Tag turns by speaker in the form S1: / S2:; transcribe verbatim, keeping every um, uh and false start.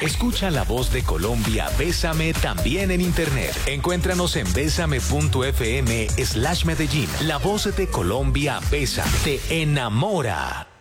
S1: Escucha La Voz de Colombia, Bésame también en internet. Encuéntranos en bésame.fm slash Medellín. La Voz de Colombia, Bésame, te enamora.